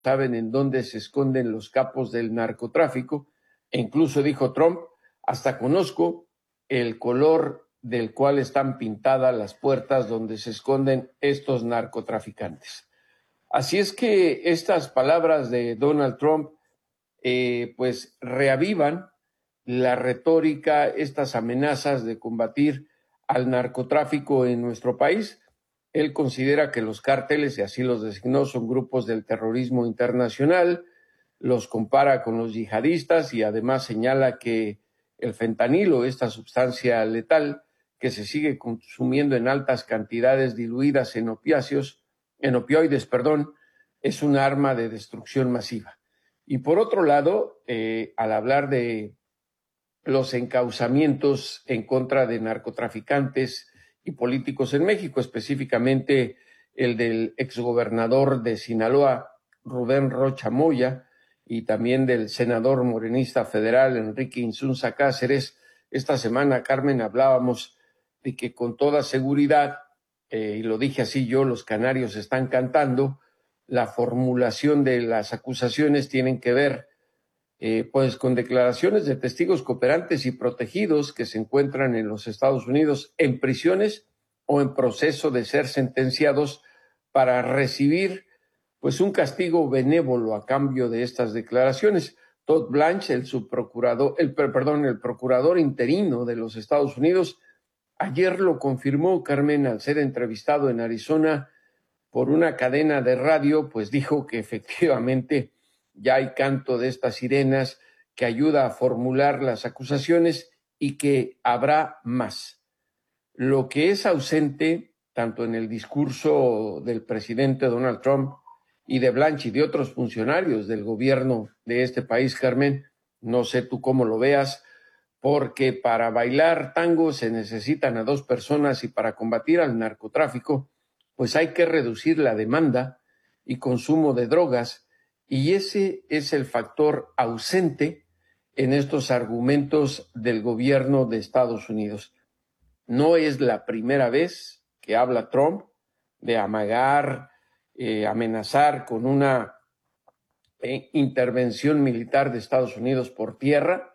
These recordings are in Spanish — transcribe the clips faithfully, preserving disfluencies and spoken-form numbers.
saben en dónde se esconden los capos del narcotráfico, e incluso dijo Trump, hasta conozco el color del cual están pintadas las puertas donde se esconden estos narcotraficantes. Así es que estas palabras de Donald Trump eh, pues reavivan la retórica, estas amenazas de combatir al narcotráfico en nuestro país. Él considera que los cárteles, y así los designó, son grupos del terrorismo internacional, los compara con los yihadistas y además señala que el fentanilo, esta sustancia letal que se sigue consumiendo en altas cantidades diluidas en opiáceos, en opioides, perdón, es un arma de destrucción masiva. Y por otro lado, eh, al hablar de los encauzamientos en contra de narcotraficantes y políticos en México, específicamente el del exgobernador de Sinaloa, Rubén Rocha Moya, y también del senador morenista federal Enrique Insunza Cáceres. Esta semana, Carmen, hablábamos de que con toda seguridad, eh, y lo dije así yo, los canarios están cantando, la formulación de las acusaciones tienen que ver eh, pues con declaraciones de testigos cooperantes y protegidos que se encuentran en los Estados Unidos en prisiones o en proceso de ser sentenciados para recibir pues un castigo benévolo a cambio de estas declaraciones. Todd Blanche, el subprocurador, el perdón, el procurador interino de los Estados Unidos, ayer lo confirmó, Carmen, al ser entrevistado en Arizona por una cadena de radio, pues dijo que efectivamente ya hay canto de estas sirenas que ayuda a formular las acusaciones y que habrá más. Lo que es ausente, tanto en el discurso del presidente Donald Trump y de Blanche y de otros funcionarios del gobierno de este país, Carmen, no sé tú cómo lo veas, porque para bailar tango se necesitan a dos personas y para combatir al narcotráfico, pues hay que reducir la demanda y consumo de drogas, y ese es el factor ausente en estos argumentos del gobierno de Estados Unidos. No es la primera vez que habla Trump de amagar, eh, amenazar con una eh, intervención militar de Estados Unidos por tierra.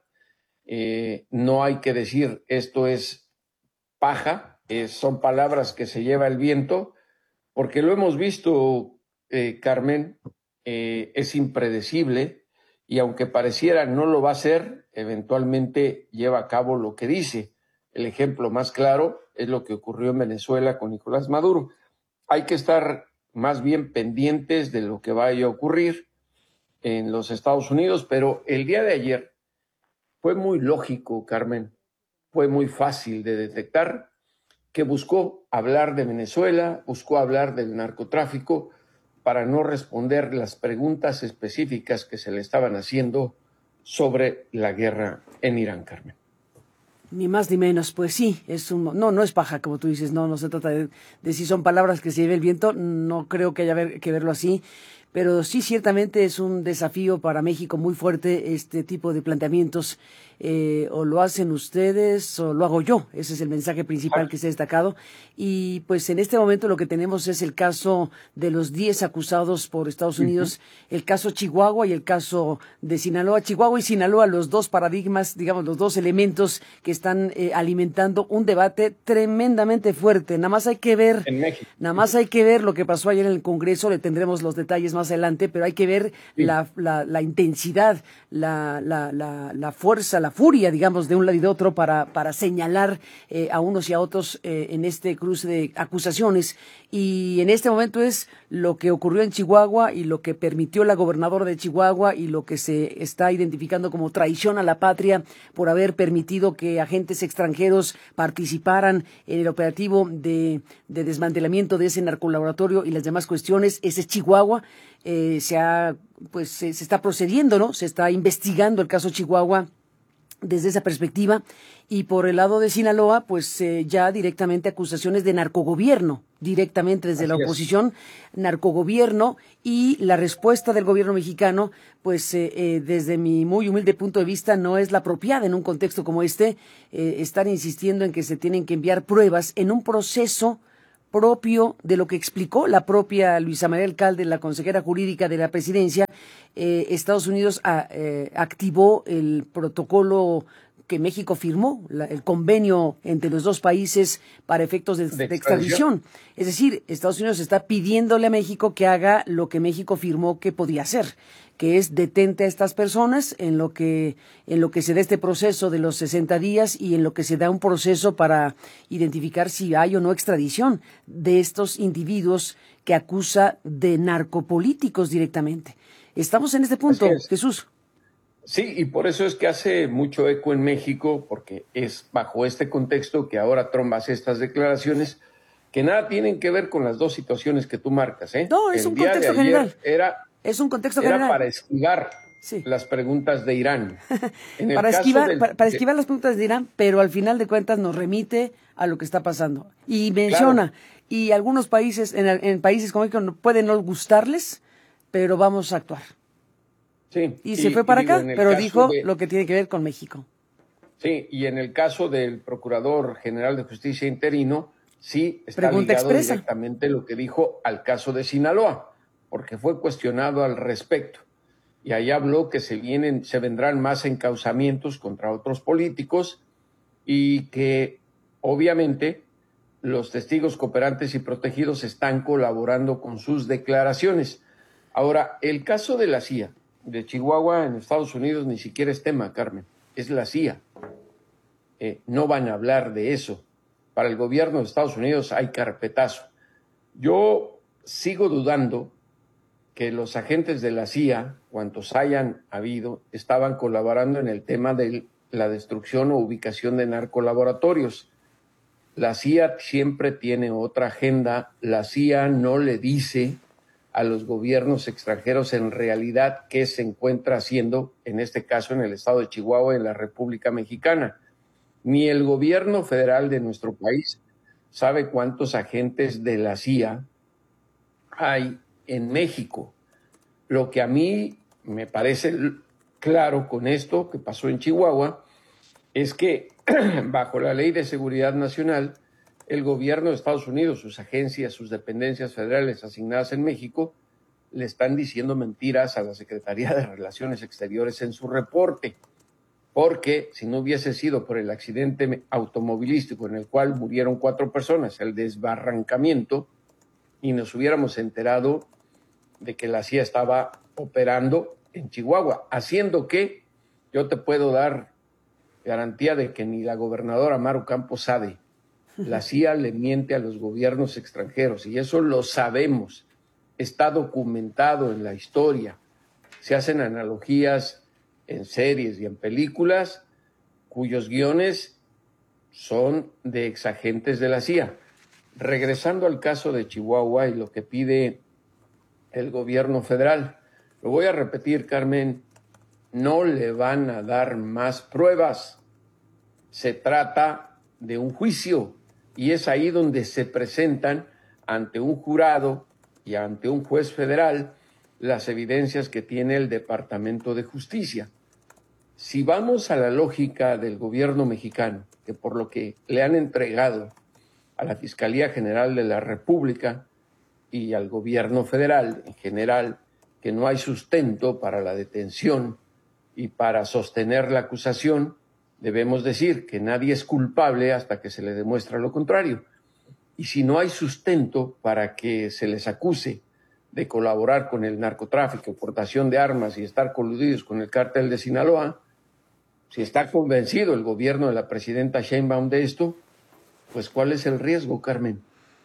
Eh, no hay que decir esto es paja, eh, son palabras que se lleva el viento, porque lo hemos visto, eh, Carmen, eh, es impredecible y aunque pareciera no lo va a hacer, eventualmente lleva a cabo lo que dice. El ejemplo más claro es lo que ocurrió en Venezuela con Nicolás Maduro. Hay que estar más bien pendientes de lo que vaya a ocurrir en los Estados Unidos, pero el día de ayer fue muy lógico, Carmen, fue muy fácil de detectar que buscó hablar de Venezuela, buscó hablar del narcotráfico para no responder las preguntas específicas que se le estaban haciendo sobre la guerra en Irán, Carmen. Ni más ni menos, pues sí, es un, no, no es paja, como tú dices, no, no se trata de, de si son palabras que se lleve el viento, no creo que haya ver, que verlo así, pero sí ciertamente es un desafío para México muy fuerte este tipo de planteamientos, eh, o lo hacen ustedes o lo hago yo, ese es el mensaje principal que se ha destacado, y pues en este momento lo que tenemos es el caso de los diez acusados por Estados Unidos, uh-huh. El caso Chihuahua y el caso de Sinaloa, Chihuahua y Sinaloa, los dos paradigmas, digamos, los dos elementos que están eh, alimentando un debate tremendamente fuerte. Nada más hay que ver, en México. Nada más hay que ver lo que pasó ayer en el Congreso, le tendremos los detalles más adelante, pero hay que ver sí. la, la, la intensidad, la, la, la, la fuerza, la furia, digamos, de un lado y de otro para, para señalar eh, a unos y a otros eh, en este cruce de acusaciones. Y en este momento es lo que ocurrió en Chihuahua y lo que permitió la gobernadora de Chihuahua y lo que se está identificando como traición a la patria por haber permitido que agentes extranjeros participaran en el operativo de, de desmantelamiento de ese narcolaboratorio y las demás cuestiones. Ese es Chihuahua. Eh, se ha, pues se, se está procediendo, ¿no? Se está investigando el caso Chihuahua desde esa perspectiva, y por el lado de Sinaloa, pues eh, ya directamente acusaciones de narcogobierno, directamente desde Así la oposición, es. narcogobierno, y la respuesta del gobierno mexicano, pues eh, eh, desde mi muy humilde punto de vista, no es la apropiada en un contexto como este. Eh, están insistiendo en que se tienen que enviar pruebas en un proceso propio de lo que explicó la propia Luisa María Alcalde, la consejera jurídica de la presidencia. eh, Estados Unidos a, eh, activó el protocolo que México firmó, la, el convenio entre los dos países para efectos de, ¿De de extradición? extradición. Es decir, Estados Unidos está pidiéndole a México que haga lo que México firmó que podía hacer, que es detente a estas personas en lo que en lo que se da este proceso de los sesenta días y en lo que se da un proceso para identificar si hay o no extradición de estos individuos que acusa de narcopolíticos directamente. Estamos en este Así punto, es. Jesús. Sí, y por eso es que hace mucho eco en México, porque es bajo este contexto que ahora Trump hace estas declaraciones que nada tienen que ver con las dos situaciones que tú marcas, ¿eh? No, es El un día de contexto general. ayer era, Es un contexto era general. para esquivar Sí. las preguntas de Irán. En el Para caso esquivar, del, para, para de- esquivar las preguntas de Irán, pero al final de cuentas nos remite a lo que está pasando. Y claro, menciona, y algunos países, en, en países como México, no- pueden no gustarles, pero vamos a actuar. sí, Y se y, fue y para digo, acá, en el pero caso dijo de, lo que tiene que ver con México. sí, y en el caso del Procurador General de Justicia interino, sí está Pregunta ligado expresa. directamente lo que dijo al caso de Sinaloa, porque fue cuestionado al respecto. Y ahí habló que se vienen, se vendrán más encauzamientos contra otros políticos y que obviamente los testigos cooperantes y protegidos están colaborando con sus declaraciones. Ahora, el caso de la C I A, de Chihuahua en Estados Unidos, ni siquiera es tema, Carmen, es la C I A. Eh, no van a hablar de eso. Para el gobierno de Estados Unidos hay carpetazo. Yo sigo dudando que los agentes de la C I A, cuantos hayan habido, estaban colaborando en el tema de la destrucción o ubicación de narcolaboratorios. La C I A siempre tiene otra agenda. La C I A no le dice a los gobiernos extranjeros en realidad qué se encuentra haciendo, en este caso en el estado de Chihuahua, en la República Mexicana. Ni el gobierno federal de nuestro país sabe cuántos agentes de la C I A hay en México. Lo que a mí me parece claro con esto que pasó en Chihuahua es que bajo la Ley de Seguridad Nacional, el gobierno de Estados Unidos, sus agencias, sus dependencias federales asignadas en México, le están diciendo mentiras a la Secretaría de Relaciones Exteriores en su reporte, porque si no hubiese sido por el accidente automovilístico en el cual murieron cuatro personas, el desbarrancamiento, y nos hubiéramos enterado de que la C I A estaba operando en Chihuahua, haciendo que yo te puedo dar garantía de que ni la gobernadora Maru Campos sabe. La C I A le miente a los gobiernos extranjeros y eso lo sabemos. Está documentado en la historia. Se hacen analogías en series y en películas cuyos guiones son de exagentes de la C I A. Regresando al caso de Chihuahua y lo que pide el gobierno federal, lo voy a repetir, Carmen, no le van a dar más pruebas. Se trata de un juicio y es ahí donde se presentan ante un jurado y ante un juez federal las evidencias que tiene el Departamento de Justicia. Si vamos a la lógica del gobierno mexicano, que por lo que le han entregado a la Fiscalía General de la República y al gobierno federal en general, que no hay sustento para la detención y para sostener la acusación, debemos decir que nadie es culpable hasta que se le demuestra lo contrario. Y si no hay sustento para que se les acuse de colaborar con el narcotráfico, portación de armas y estar coludidos con el cártel de Sinaloa, si está convencido el gobierno de la presidenta Sheinbaum de esto, pues ¿cuál es el riesgo, Carmen?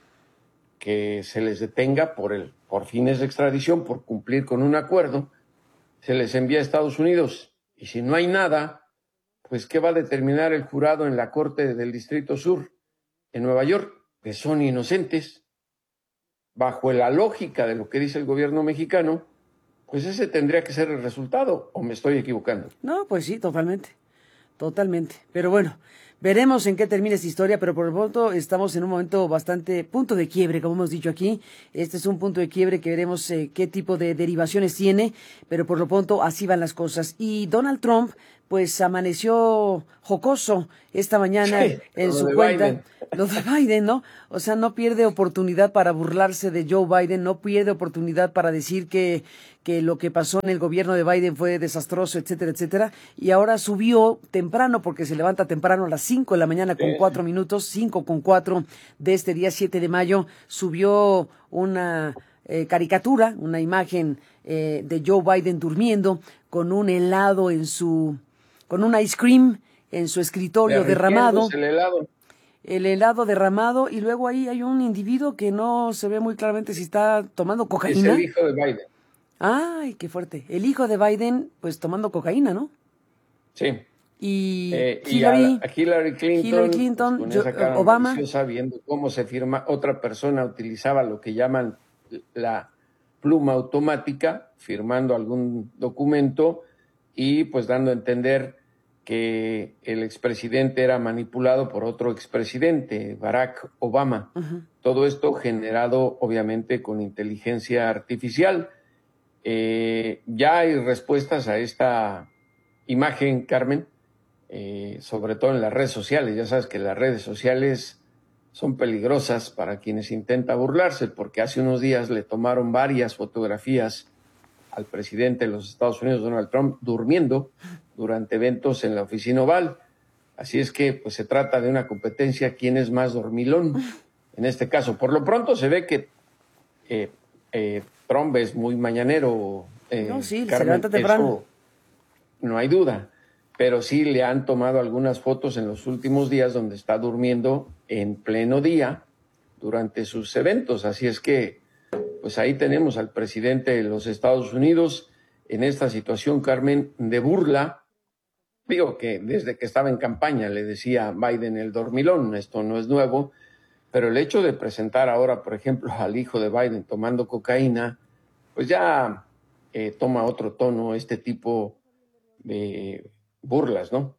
Que se les detenga por, el, por fines de extradición, por cumplir con un acuerdo, se les envía a Estados Unidos. Y si no hay nada, pues ¿qué va a determinar el jurado en la Corte del Distrito Sur en Nueva York? Que son inocentes. Bajo la lógica de lo que dice el gobierno mexicano, pues ese tendría que ser el resultado, ¿o me estoy equivocando? No, pues sí, totalmente, totalmente. Pero bueno, Veremos en qué termina esta historia, pero por el pronto estamos en un momento bastante punto de quiebre, como hemos dicho aquí. Este es un punto de quiebre que veremos eh, qué tipo de derivaciones tiene, pero por lo pronto así van las cosas. Y Donald Trump, pues amaneció jocoso esta mañana Sí, en lo su de cuenta. Biden. Lo de Biden, ¿no? O sea, no pierde oportunidad para burlarse de Joe Biden, no pierde oportunidad para decir que, que lo que pasó en el gobierno de Biden fue desastroso, etcétera, etcétera. Y ahora subió temprano, porque se levanta temprano a las cinco de la mañana con Sí, cuatro minutos, cinco con cuatro de este día siete de mayo, subió una eh, caricatura, una imagen eh, de Joe Biden durmiendo con un helado en su, con un ice cream en su escritorio derramado. derritiéndose el helado. El helado derramado y luego ahí hay un individuo que no se ve muy claramente si está tomando Es cocaína. el hijo de Biden. Ay, qué fuerte. El hijo de Biden, pues tomando cocaína, ¿no? Sí. Y Eh, y a, Hillary, a Hillary Clinton, Hillary pues, Clinton, con yo- esa cara Obama. maliciosa, viendo cómo se firma, otra persona utilizaba lo que llaman la pluma automática, firmando algún documento y pues dando a entender que el expresidente era manipulado por otro expresidente, Barack Obama. Uh-huh. Todo esto generado obviamente con inteligencia artificial. Eh, ya hay respuestas a esta imagen, Carmen, eh, sobre todo en las redes sociales. Ya sabes que las redes sociales son peligrosas para quienes intentan burlarse, porque hace unos días le tomaron varias fotografías al presidente de los Estados Unidos, Donald Trump, durmiendo durante eventos en la oficina Oval. Así es que pues se trata de una competencia, quién es más dormilón en este caso. Por lo pronto se ve que eh, eh, Trump es muy mañanero. Eh, No, sí, se Carmen, levanta temprano. eso no hay duda, pero sí le han tomado algunas fotos en los últimos días donde está durmiendo en pleno día durante sus eventos. Así es que pues ahí tenemos al presidente de los Estados Unidos en esta situación, Carmen, de burla. Digo que desde que estaba en campaña le decía Biden el dormilón, esto no es nuevo, pero el hecho de presentar ahora, por ejemplo, al hijo de Biden tomando cocaína, pues ya eh, toma otro tono este tipo de burlas, ¿no?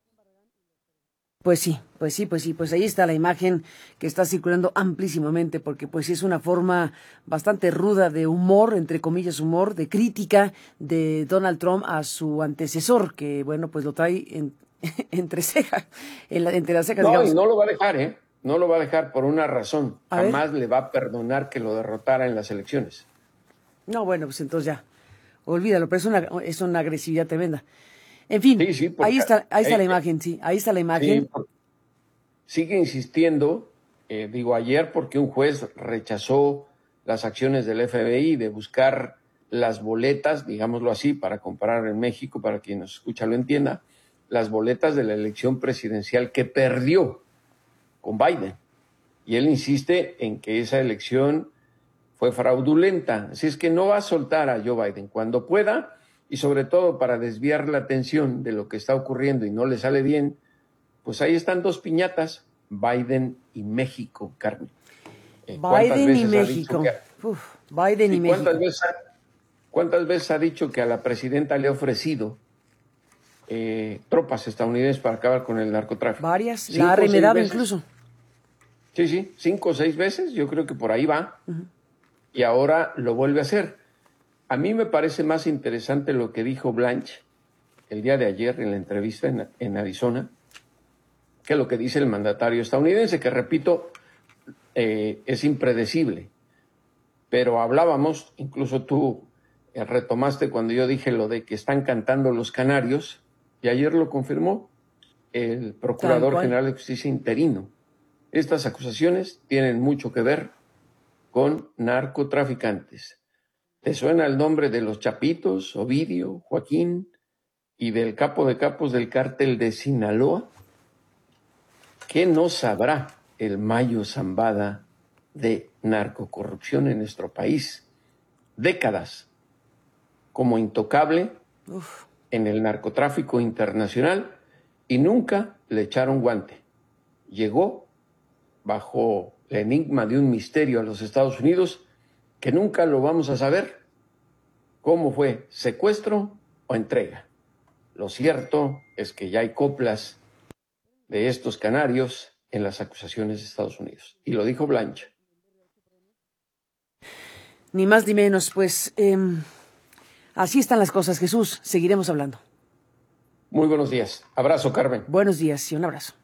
Pues sí, pues sí, pues sí, pues ahí está la imagen que está circulando amplísimamente, porque pues es una forma bastante ruda de humor, entre comillas humor, de crítica de Donald Trump a su antecesor, que bueno, pues lo trae en, entre cejas, en la, entre las cejas, No, digamos. y no lo va a dejar, ¿eh? No lo va a dejar por una razón. A ver. Jamás le va a perdonar que lo derrotara en las elecciones. No, bueno, pues entonces ya, olvídalo, pero es una, es una agresividad tremenda. En fin, Sí, sí, porque, ahí está, ahí está eh, la imagen, sí, ahí está la imagen. Sí, sigue insistiendo, eh, digo ayer, porque un juez rechazó las acciones del F B I de buscar las boletas, digámoslo así, para comparar en México, para quien nos escucha lo entienda, las boletas de la elección presidencial que perdió con Biden. Y él insiste en que esa elección fue fraudulenta. Así es que no va a soltar a Joe Biden cuando pueda, y sobre todo para desviar la atención de lo que está ocurriendo y no le sale bien, pues ahí están dos piñatas, Biden y México, Carmen. Eh, Biden y México. Que, Uf, Biden sí, y ¿cuántas México. veces, ¿Cuántas veces ha dicho que a la presidenta le ha ofrecido eh, tropas estadounidenses para acabar con el narcotráfico? Varias, la ha remedado incluso. Sí, sí, cinco o seis veces, yo creo que por ahí va. Uh-huh. Y ahora lo vuelve a hacer. A mí me parece más interesante lo que dijo Blanche el día de ayer en la entrevista en, en Arizona, que lo que dice el mandatario estadounidense, que repito, eh, es impredecible. Pero hablábamos, incluso tú eh, retomaste cuando yo dije lo de que están cantando los canarios, y ayer lo confirmó el Procurador General de Justicia interino. Estas acusaciones tienen mucho que ver con narcotraficantes. ¿Te suena el nombre de los Chapitos, Ovidio, Joaquín y del capo de capos del cártel de Sinaloa? ¿Qué no sabrá el Mayo Zambada de narcocorrupción en nuestro país? Décadas como intocable Uf. en el narcotráfico internacional y nunca le echaron guante. Llegó bajo el enigma de un misterio a los Estados Unidos que nunca lo vamos a saber cómo fue, secuestro o entrega. Lo cierto es que ya hay coplas de estos canarios en las acusaciones de Estados Unidos. Y lo dijo Blancha. Ni más ni menos, pues eh, así están las cosas, Jesús. Seguiremos hablando. Muy buenos días. Abrazo, Carmen. Buenos días y un abrazo.